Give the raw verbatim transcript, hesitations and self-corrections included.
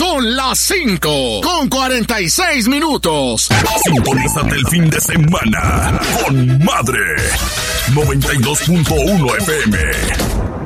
Son las cinco con cuarenta y seis minutos. Sintonízate el fin de semana con Madre noventa y dos punto uno F M.